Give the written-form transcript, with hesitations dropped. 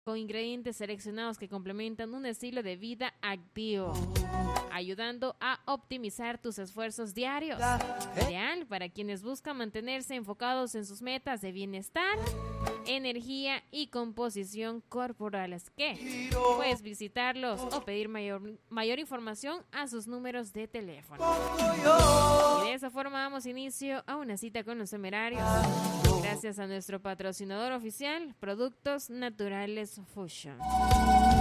con ingredientes seleccionados que complementan un estilo de vida activo, ayudando a optimizar tus esfuerzos diarios. Ideal para quienes buscan mantenerse enfocados en sus metas de bienestar, energía y composición corporales. ¿Qué? Puedes visitarlos o pedir mayor información a sus números de teléfono. Y de esa forma damos inicio a una cita con los temerarios. Gracias a nuestro patrocinador oficial, Productos Naturales Fusion.